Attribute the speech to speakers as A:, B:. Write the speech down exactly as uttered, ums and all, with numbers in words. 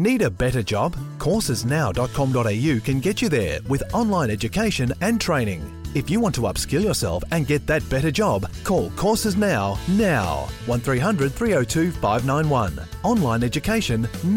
A: Need a better job? courses now dot com dot a u can get you there with online education and training. If you want to upskill yourself and get that better job, call Courses Now now. one three hundred three oh two five nine one. Online education